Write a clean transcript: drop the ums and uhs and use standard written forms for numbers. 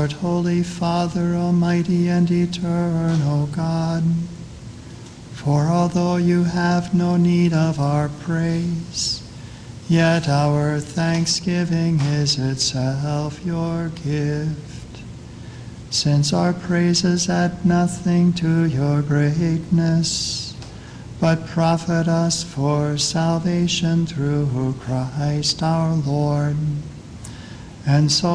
Lord, Holy Father, Almighty and eternal God, for although you have no need of our praise, yet our thanksgiving is itself your gift. Since our praises add nothing to your greatness, but profit us for salvation through Christ our Lord, and so